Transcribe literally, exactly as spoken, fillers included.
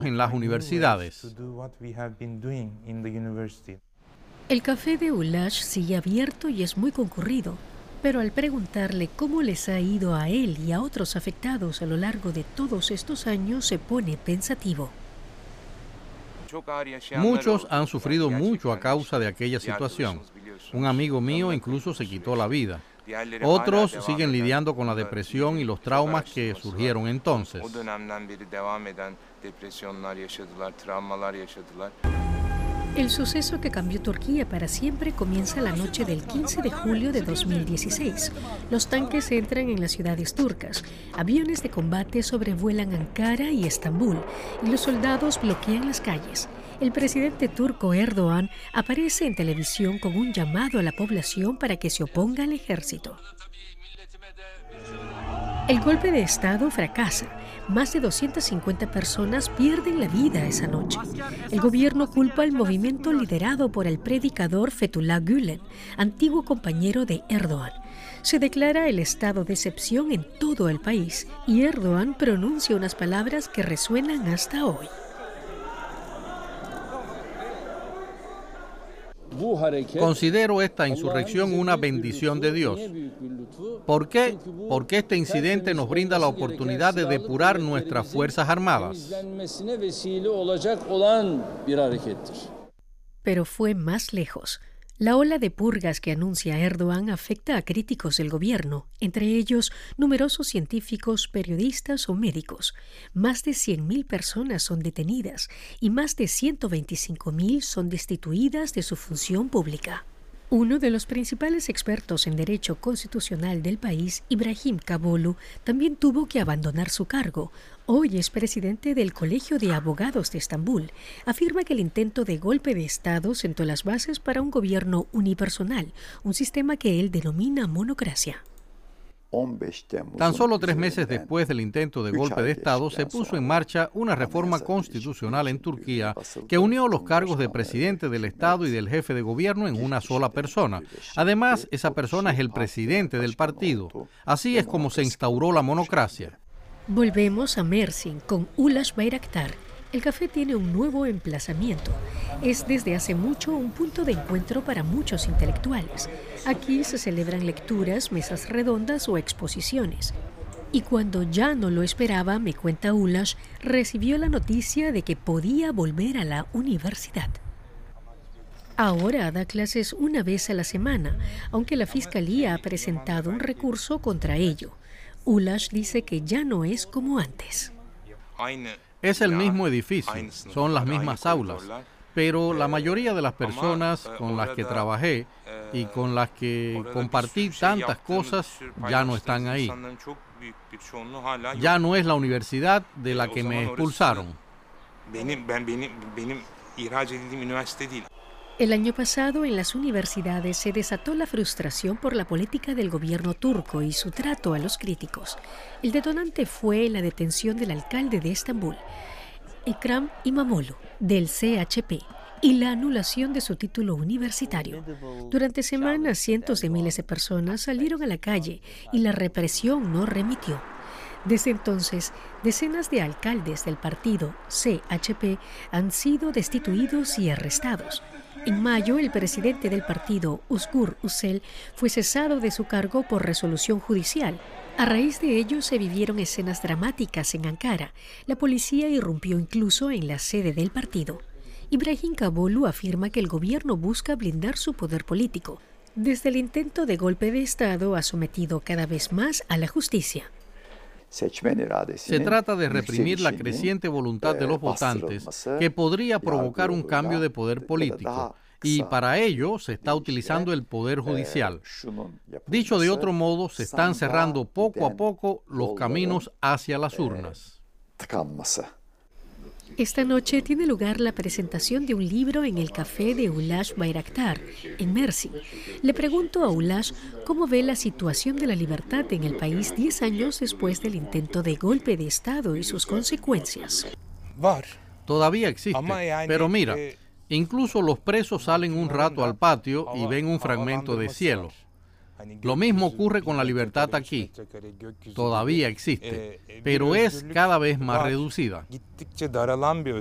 en las universidades. El café de Ulaş sigue abierto y es muy concurrido, pero al preguntarle cómo les ha ido a él y a otros afectados a lo largo de todos estos años, se pone pensativo. Muchos han sufrido mucho a causa de aquella situación. Un amigo mío incluso se quitó la vida. Otros siguen lidiando con la depresión y los traumas que surgieron entonces. El suceso que cambió Turquía para siempre comienza la noche del quince de julio de dos mil dieciséis. Los tanques entran en las ciudades turcas, aviones de combate sobrevuelan Ankara y Estambul, y los soldados bloquean las calles. El presidente turco Erdoğan aparece en televisión con un llamado a la población para que se oponga al ejército. El golpe de Estado fracasa. Más de doscientas cincuenta personas pierden la vida esa noche. El gobierno culpa al movimiento liderado por el predicador Fethullah Gülen, antiguo compañero de Erdoğan. Se declara el estado de excepción en todo el país y Erdoğan pronuncia unas palabras que resuenan hasta hoy. Considero esta insurrección una bendición de Dios. ¿Por qué? Porque este incidente nos brinda la oportunidad de depurar nuestras Fuerzas Armadas. Pero fue más lejos. La ola de purgas que anuncia Erdoğan afecta a críticos del gobierno, entre ellos numerosos científicos, periodistas o médicos. Más de cien mil personas son detenidas y más de ciento veinticinco mil son destituidas de su función pública. Uno de los principales expertos en derecho constitucional del país, Ibrahim Kabolu, también tuvo que abandonar su cargo. Hoy es presidente del Colegio de Abogados de Estambul. Afirma que el intento de golpe de Estado sentó las bases para un gobierno unipersonal, un sistema que él denomina monocracia. Tan solo tres meses después del intento de golpe de Estado, se puso en marcha una reforma constitucional en Turquía que unió los cargos de presidente del Estado y del jefe de gobierno en una sola persona. Además, esa persona es el presidente del partido. Así es como se instauró la monocracia. Volvemos a Mersin con Ulaş Bayraktar. El café tiene un nuevo emplazamiento. Es desde hace mucho un punto de encuentro para muchos intelectuales. Aquí se celebran lecturas, mesas redondas o exposiciones. Y cuando ya no lo esperaba, me cuenta Ulaş, recibió la noticia de que podía volver a la universidad. Ahora da clases una vez a la semana, aunque la Fiscalía ha presentado un recurso contra ello. Ulaş dice que ya no es como antes. Es el mismo edificio, son las mismas aulas, pero la mayoría de las personas con las que trabajé y con las que compartí tantas cosas ya no están ahí. Ya no es la universidad de la que me expulsaron. El año pasado en las universidades se desató la frustración por la política del gobierno turco y su trato a los críticos. El detonante fue la detención del alcalde de Estambul, Ekrem İmamoğlu, del C H P, y la anulación de su título universitario. Durante semanas, cientos de miles de personas salieron a la calle y la represión no remitió. Desde entonces, decenas de alcaldes del partido C H P han sido destituidos y arrestados. En mayo, el presidente del partido, Özgür Özel, fue cesado de su cargo por resolución judicial. A raíz de ello, se vivieron escenas dramáticas en Ankara. La policía irrumpió incluso en la sede del partido. Ibrahim Kabolu afirma que el gobierno busca blindar su poder político. Desde el intento de golpe de Estado, ha sometido cada vez más a la justicia. Se trata de reprimir la creciente voluntad de los votantes que podría provocar un cambio de poder político, y para ello se está utilizando el poder judicial. Dicho de otro modo, se están cerrando poco a poco los caminos hacia las urnas. Esta noche tiene lugar la presentación de un libro en el café de Ulaş Bayraktar, en Mersin. Le pregunto a Ulaş cómo ve la situación de la libertad en el país diez años después del intento de golpe de Estado y sus consecuencias. Todavía existe, pero mira, incluso los presos salen un rato al patio y ven un fragmento de cielo. Lo mismo ocurre con la libertad aquí. Todavía existe, pero es cada vez más reducida.